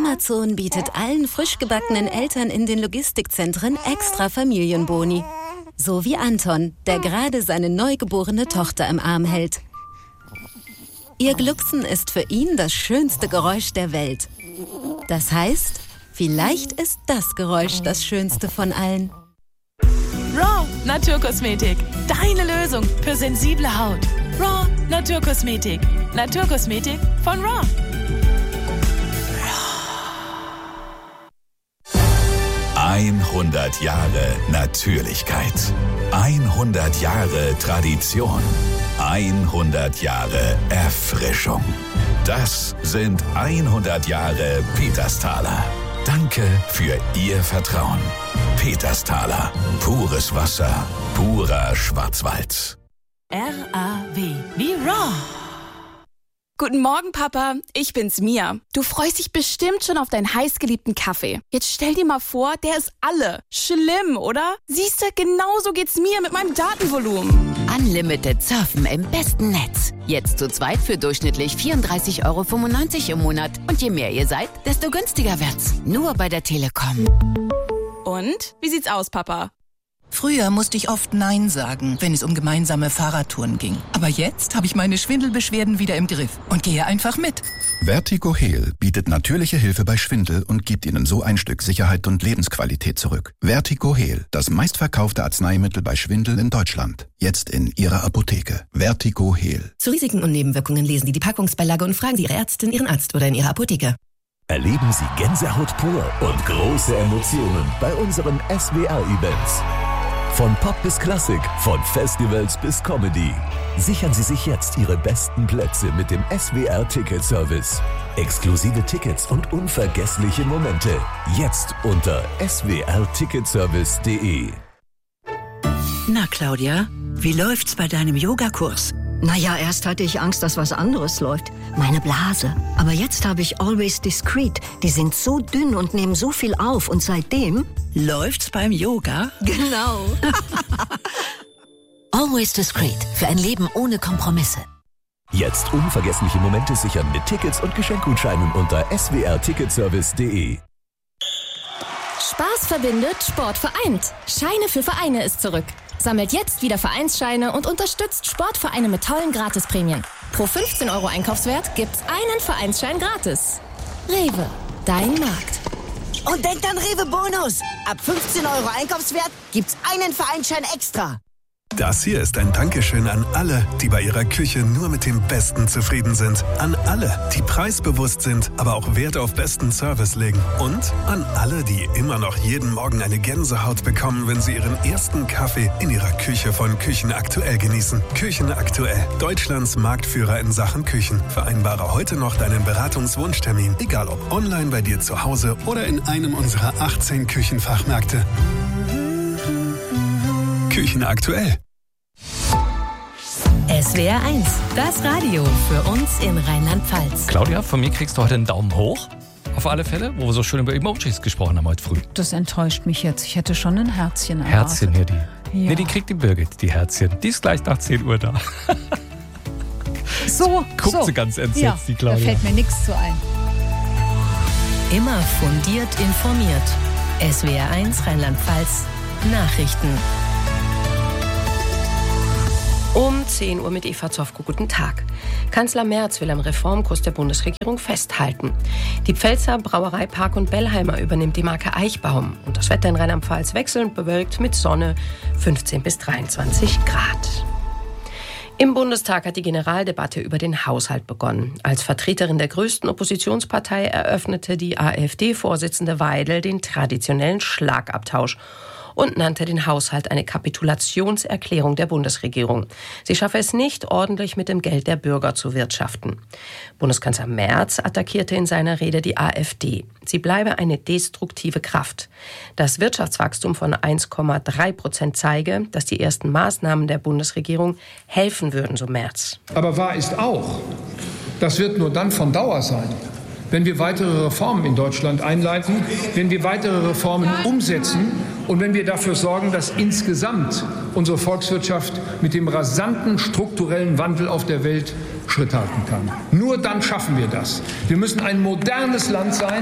Amazon bietet allen frisch gebackenen Eltern in den Logistikzentren extra Familienboni. So wie Anton, der gerade seine neugeborene Tochter im Arm hält. Ihr Glucksen ist für ihn das schönste Geräusch der Welt. Das heißt, vielleicht ist das Geräusch das schönste von allen. Raw Naturkosmetik. Deine Lösung für sensible Haut. Raw Naturkosmetik. Naturkosmetik von Raw. 100 Jahre Natürlichkeit. 100 Jahre Tradition. 100 Jahre Erfrischung. Das sind 100 Jahre Petersthaler. Danke für Ihr Vertrauen. Petersthaler. Pures Wasser. Purer Schwarzwald. R-A-W. Wie Raw. Guten Morgen, Papa. Ich bin's, Mia. Du freust dich bestimmt schon auf deinen heißgeliebten Kaffee. Jetzt stell dir mal vor, der ist alle. Schlimm, oder? Siehste, genauso geht's mir mit meinem Datenvolumen. Unlimited Surfen im besten Netz. Jetzt zu zweit für durchschnittlich 34,95 € im Monat. Und je mehr ihr seid, desto günstiger wird's. Nur bei der Telekom. Und? Wie sieht's aus, Papa? Früher musste ich oft Nein sagen, wenn es um gemeinsame Fahrradtouren ging. Aber jetzt habe ich meine Schwindelbeschwerden wieder im Griff und gehe einfach mit. VertigoHeal bietet natürliche Hilfe bei Schwindel und gibt Ihnen so ein Stück Sicherheit und Lebensqualität zurück. VertigoHeal, das meistverkaufte Arzneimittel bei Schwindel in Deutschland. Jetzt in Ihrer Apotheke. VertigoHeal. Zu Risiken und Nebenwirkungen lesen Sie die Packungsbeilage und fragen Sie Ihre Ärztin, Ihren Arzt oder in Ihrer Apotheke. Erleben Sie Gänsehaut pur und große Emotionen bei unseren SWR-Events. Von Pop bis Klassik, von Festivals bis Comedy. Sichern Sie sich jetzt Ihre besten Plätze mit dem SWR-Ticket-Service. Exklusive Tickets und unvergessliche Momente. Jetzt unter swrticketservice.de. Na, Claudia, wie läuft's bei deinem Yogakurs? Naja, erst hatte ich Angst, dass was anderes läuft. Meine Blase. Aber jetzt habe ich Always Discreet. Die sind so dünn und nehmen so viel auf. Und seitdem... Läuft's beim Yoga? Genau. Always Discreet. Für ein Leben ohne Kompromisse. Jetzt unvergessliche Momente sichern mit Tickets und Geschenkgutscheinen unter swrticketservice.de. Spaß verbindet, Sport vereint. Scheine für Vereine ist zurück. Sammelt jetzt wieder Vereinsscheine und unterstützt Sportvereine mit tollen Gratisprämien. Pro 15 € Einkaufswert gibt's einen Vereinsschein gratis. Rewe, dein Markt. Und denkt an Rewe Bonus. Ab 15 € Einkaufswert gibt's einen Vereinsschein extra. Das hier ist ein Dankeschön an alle, die bei ihrer Küche nur mit dem Besten zufrieden sind. An alle, die preisbewusst sind, aber auch Wert auf besten Service legen. Und an alle, die immer noch jeden Morgen eine Gänsehaut bekommen, wenn sie ihren ersten Kaffee in ihrer Küche von Küchenaktuell genießen. Küchenaktuell, Deutschlands Marktführer in Sachen Küchen. Vereinbare heute noch deinen Beratungswunschtermin, egal ob online bei dir zu Hause oder in einem unserer 18 Küchenfachmärkte. Küchenaktuell. SWR 1, das Radio für uns in Rheinland-Pfalz. Claudia, von mir kriegst du heute einen Daumen hoch. Auf alle Fälle, wo wir so schön über Emojis gesprochen haben heute früh. Das enttäuscht mich jetzt. Ich hätte schon ein Herzchen erwartet. Herzchen hier, die. Ja. Nee, die kriegt die Birgit, die Herzchen. Die ist gleich nach 10 Uhr da. So, Guckt sie ganz entsetzt, ja, die Claudia. Da fällt mir nichts zu ein. Immer fundiert informiert. SWR 1 Rheinland-Pfalz Nachrichten. Um 10 Uhr mit Eva Zofko. Guten Tag. Kanzler Merz will am Reformkurs der Bundesregierung festhalten. Die Pfälzer Brauerei Park und Bellheimer übernimmt die Marke Eichbaum. Und das Wetter in Rheinland-Pfalz wechselnd bewölkt mit Sonne 15 bis 23 Grad. Im Bundestag hat die Generaldebatte über den Haushalt begonnen. Als Vertreterin der größten Oppositionspartei eröffnete die AfD-Vorsitzende Weidel den traditionellen Schlagabtausch und nannte den Haushalt eine Kapitulationserklärung der Bundesregierung. Sie schaffe es nicht, ordentlich mit dem Geld der Bürger zu wirtschaften. Bundeskanzler Merz attackierte in seiner Rede die AfD. Sie bleibe eine destruktive Kraft. Das Wirtschaftswachstum von 1,3% zeige, dass die ersten Maßnahmen der Bundesregierung helfen würden, so Merz. Aber wahr ist auch, das wird nur dann von Dauer sein, wenn wir weitere Reformen in Deutschland einleiten, wenn wir weitere Reformen umsetzen und wenn wir dafür sorgen, dass insgesamt unsere Volkswirtschaft mit dem rasanten strukturellen Wandel auf der Welt Schritt halten kann. Nur dann schaffen wir das. Wir müssen ein modernes Land sein,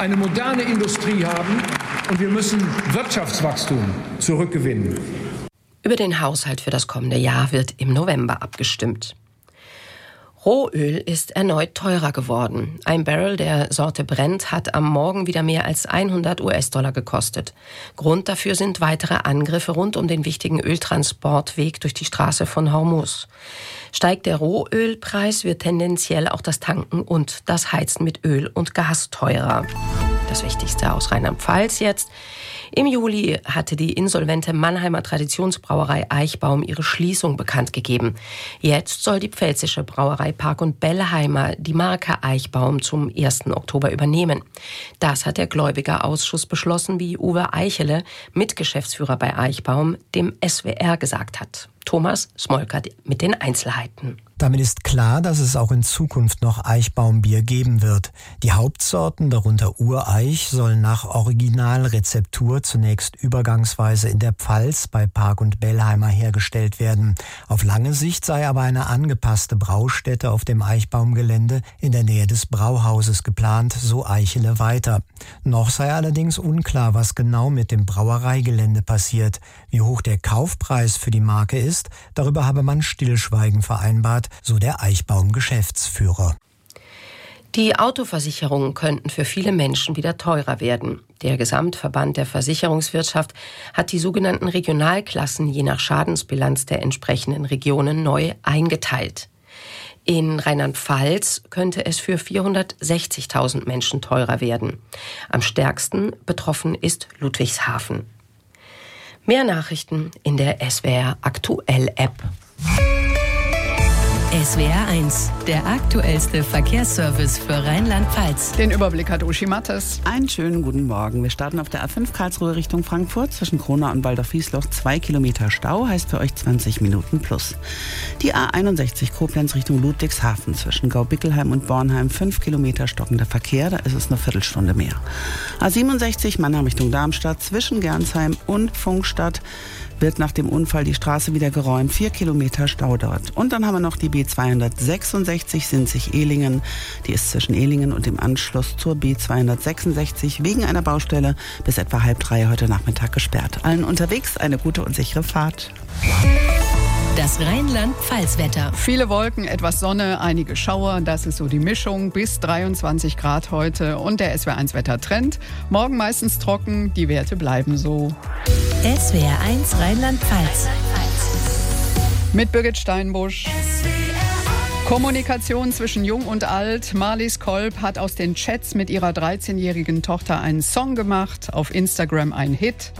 eine moderne Industrie haben und wir müssen Wirtschaftswachstum zurückgewinnen. Über den Haushalt für das kommende Jahr wird im November abgestimmt. Rohöl ist erneut teurer geworden. Ein Barrel der Sorte Brent hat am Morgen wieder mehr als $100 gekostet. Grund dafür sind weitere Angriffe rund um den wichtigen Öltransportweg durch die Straße von Hormuz. Steigt der Rohölpreis, wird tendenziell auch das Tanken und das Heizen mit Öl und Gas teurer. Das Wichtigste aus Rheinland-Pfalz jetzt. Im Juli hatte die insolvente Mannheimer Traditionsbrauerei Eichbaum ihre Schließung bekannt gegeben. Jetzt soll die pfälzische Brauerei Park und Bellheimer die Marke Eichbaum zum 1. Oktober übernehmen. Das hat der Gläubigerausschuss beschlossen, wie Uwe Eichele, Mitgeschäftsführer bei Eichbaum, dem SWR gesagt hat. Thomas Smolka mit den Einzelheiten. Damit ist klar, dass es auch in Zukunft noch Eichbaumbier geben wird. Die Hauptsorten, darunter Ureich, sollen nach Originalrezeptur zunächst übergangsweise in der Pfalz bei Park und Bellheimer hergestellt werden. Auf lange Sicht sei aber eine angepasste Braustätte auf dem Eichbaumgelände in der Nähe des Brauhauses geplant, so Eichele weiter. Noch sei allerdings unklar, was genau mit dem Brauereigelände passiert. Wie hoch der Kaufpreis für die Marke ist, darüber habe man Stillschweigen vereinbart, so der Eichbaum-Geschäftsführer. Die Autoversicherungen könnten für viele Menschen wieder teurer werden. Der Gesamtverband der Versicherungswirtschaft hat die sogenannten Regionalklassen je nach Schadensbilanz der entsprechenden Regionen neu eingeteilt. In Rheinland-Pfalz könnte es für 460.000 Menschen teurer werden. Am stärksten betroffen ist Ludwigshafen. Mehr Nachrichten in der SWR Aktuell App. SWR 1, der aktuellste Verkehrsservice für Rheinland-Pfalz. Den Überblick hat Uschi Mattes. Einen schönen guten Morgen. Wir starten auf der A5 Karlsruhe Richtung Frankfurt. Zwischen Kronau und Waldorf-Wiesloch 2 Kilometer Stau, heißt für euch 20 Minuten plus. Die A61 Koblenz Richtung Ludwigshafen. Zwischen Gaubickelheim und Bornheim 5 Kilometer stockender Verkehr, da ist es eine Viertelstunde mehr. A67 Mannheim Richtung Darmstadt. Zwischen Gernsheim und Pfungstadt wird nach dem Unfall die Straße wieder geräumt. 4 Kilometer Stau dort. Und dann haben wir noch die B266 Sinzig-Ehlingen. Die ist zwischen Ehlingen und dem Anschluss zur B266 wegen einer Baustelle bis etwa 2:30 heute Nachmittag gesperrt. Allen unterwegs eine gute und sichere Fahrt. Das Rheinland-Pfalz-Wetter. Viele Wolken, etwas Sonne, einige Schauer. Das ist so die Mischung. Bis 23 Grad heute. Und der SWR1-Wettertrend. Morgen meistens trocken. Die Werte bleiben so. SWR 1 Rheinland-Pfalz. Mit Birgit Steinbusch. Kommunikation zwischen Jung und Alt. Marlies Kolb hat aus den Chats mit ihrer 13-jährigen Tochter einen Song gemacht. Auf Instagram ein Hit.